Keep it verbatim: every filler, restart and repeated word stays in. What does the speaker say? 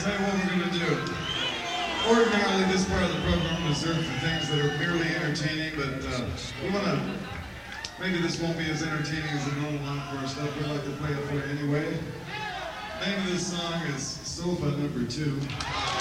tell you what we're going to do. Ordinarily, this part of the program reserved for things that are merely entertaining, but uh, we want to, maybe this won't be as entertaining as the normal encore stuff, we'd like to play it for you anyway. The name of this song is Sofa Number Two.